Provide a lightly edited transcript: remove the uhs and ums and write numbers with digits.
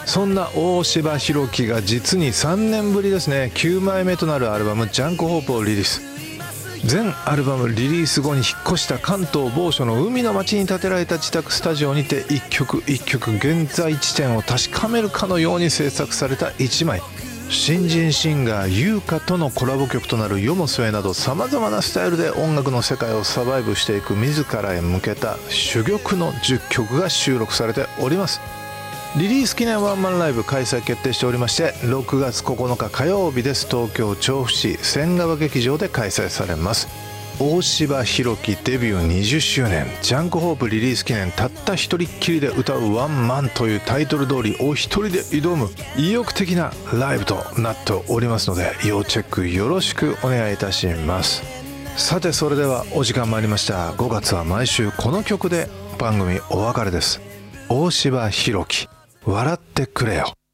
そんな大柴弘樹が実に3年ぶりですね、9枚目となるアルバムジャンクホープをリリース。全アルバムリリース後に引っ越した関東某所の海の町に建てられた自宅スタジオにて一曲一曲現在地点を確かめるかのように制作された1枚。新人シンガー優香とのコラボ曲となる世も末など、さまざまなスタイルで音楽の世界をサバイブしていく自らへ向けた珠玉の10曲が収録されております。リリース記念ワンマンライブ開催決定しておりまして、6月9日火曜日です。東京調布市仙川劇場で開催されます。大柴弘樹デビュー20周年ジャンクホープリリース記念、たった一人っきりで歌うワンマンというタイトル通りお一人で挑む意欲的なライブとなっておりますので、要チェックよろしくお願いいたします。さて、それではお時間参りました。5月は毎週この曲で番組お別れです。大柴弘樹、笑ってくれよ。